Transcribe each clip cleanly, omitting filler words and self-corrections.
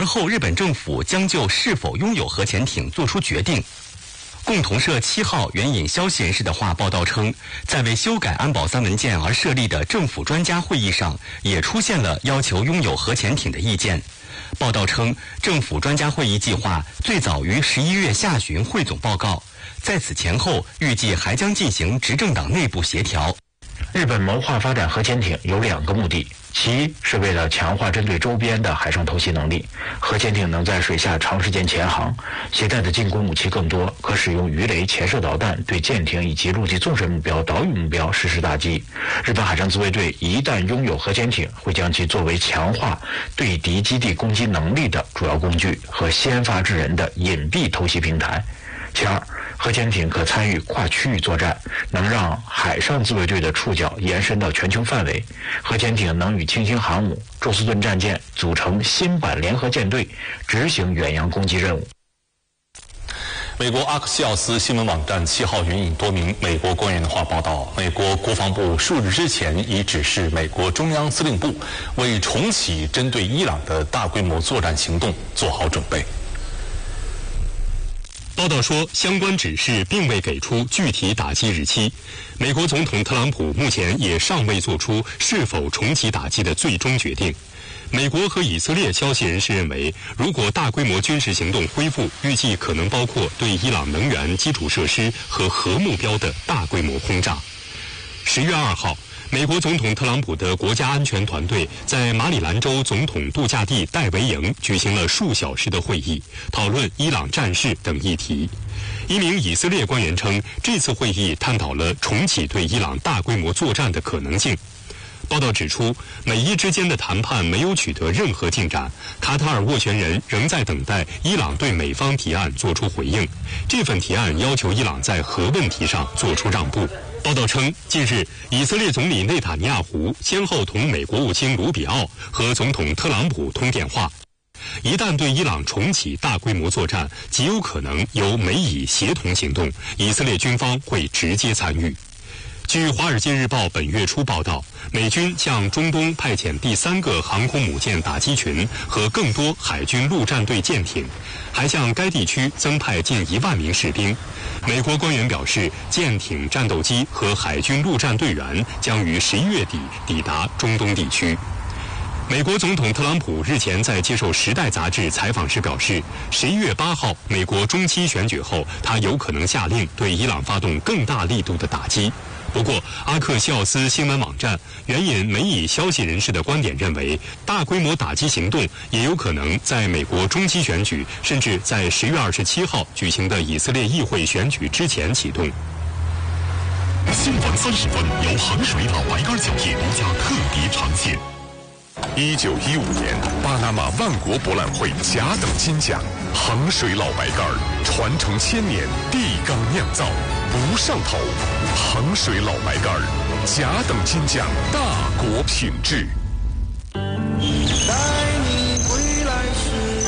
后日本政府将就是否拥有核潜艇作出决定。共同社7号援引消息人士的话报道称，在为修改安保3文件而设立的政府专家会议上，也出现了要求拥有核潜艇的意见。报道称，政府专家会议计划最早于11月下旬汇总报告，在此前后预计还将进行执政党内部协调。 日本谋划发展核潜艇有2个目的，其一是为了强化针对周边的海上偷袭能力，核潜艇能在水下长时间潜航，携带的进攻武器更多，可使用鱼雷、潜射导弹对舰艇以及陆基纵深目标、岛屿目标实施打击。日本海上自卫队一旦拥有核潜艇，会将其作为强化对敌基地攻击能力的主要工具和先发制人的隐蔽偷袭平台。其二，核潜艇可参与跨区域作战，能让海上自卫队的触角延伸到全球范围。核潜艇能与轻型航母、宙斯盾战舰组成新版联合舰队，执行远洋攻击任务。 美国阿克西奥斯新闻网站7号援引多名美国官员的话报道，美国国防部数日之前已指示美国中央司令部为重启针对伊朗的大规模作战行动做好准备。 报道说，相关指示并未给出具体打击日期。美国总统特朗普目前也尚未做出是否重启打击的最终决定。美国和以色列消息人士认为，如果大规模军事行动恢复，预计可能包括对伊朗能源基础设施和核目标的大规模轰炸。10月2号，美国总统特朗普的国家安全团队在马里兰州总统度假地戴维营举行了数小时的会议，讨论伊朗战事等议题。一名以色列官员称，这次会议探讨了重启对伊朗大规模作战的可能性。报道指出，美伊之间的谈判没有取得任何进展，卡塔尔斡旋人仍在等待伊朗对美方提案作出回应。这份提案要求伊朗在核问题上做出让步。报道称，近日以色列总理内塔尼亚胡先后同美国务卿卢比奥和总统特朗普通电话。一旦对伊朗重启大规模作战，极有可能由美以协同行动，以色列军方会直接参与。据《华尔街日报》本月初报道，美军向中东派遣第3个航空母舰打击群和更多海军陆战队舰艇，还向该地区增派近1万名士兵。美国官员表示，舰艇、战斗机和海军陆战队员将于11月底抵达中东地区。美国总统特朗普日前在接受《时代》杂志采访时表示，11月8号美国中期选举后，他有可能下令对伊朗发动更大力度的打击。不过，阿克西奥斯新闻网站援引美以消息人士的观点认为，大规模打击行动也有可能在美国中期选举，甚至在10月27号举行的以色列议会选举之前启动。 新闻30分由衡水老白干酒业独家特别呈现。1915年，巴拿马万国博览会甲等金奖，衡水老白干传承1000年，地缸酿造，不上头。衡水老白干甲等金奖，大国品质。 待你归来时，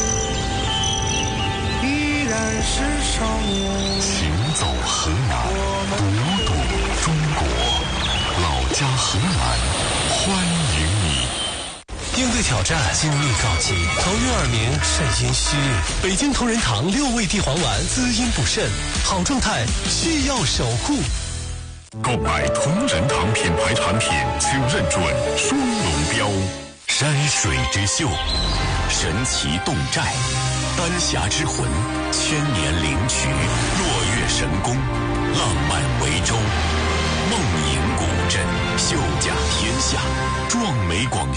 依然是少年。 行走河南，读懂中国，老家河南，欢迎你。 应对挑战，精密告急，头晕耳鸣，肾阴虚。北京同仁堂6味地黄丸，滋阴补肾，好状态需要守护。 购买同仁堂品牌产品，请认准双龙标。 山水之秀，神奇侗寨，丹霞之魂，千年灵曲，落月神功，浪漫维州，梦影古镇，秀甲天下，壮美广西。